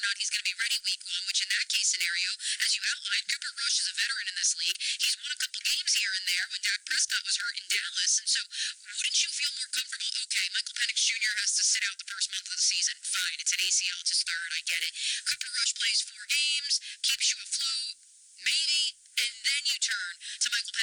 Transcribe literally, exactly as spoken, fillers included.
not he's going to be ready week one, which in that case scenario, as you outlined, Cooper Rush is a veteran in this league. He's won a couple games here and there when Dak Prescott was hurt in Dallas. And so wouldn't you feel more comfortable? Okay, Michael Penix Junior has to sit out the first month of the season. Fine, it's an A C L, it's his third, I get it. Cooper Rush plays four games, keeps you afloat, maybe, and then you turn to Michael Penix